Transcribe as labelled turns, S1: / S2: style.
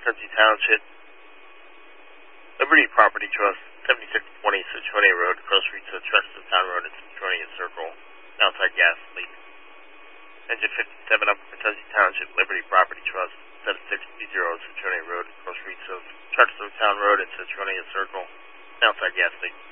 S1: Mackenzie Township. Liberty Property Trust, 7620 Citronia Road, Cross Street to Town Road at Citronia Circle, outside gas leak. Engine 57 up Mackenzie Township, Liberty Property Trust, 7630 Citronia Road, Cross Street to Town Road at Citronia Circle, outside gas leak.